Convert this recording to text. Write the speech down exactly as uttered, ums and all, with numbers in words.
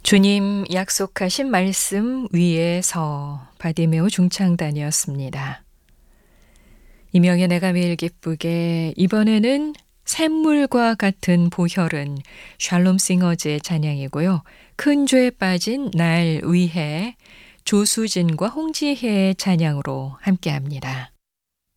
주님 약속하신 말씀 위에서 바디메오 중창단이었습니다. 이명의 내가 매일 기쁘게 이번에는 샘물과 같은 보혈은 샬롬 싱어즈의 찬양이고요. 큰 죄에 빠진 날 위해 조수진과 홍지혜의 찬양으로 함께합니다.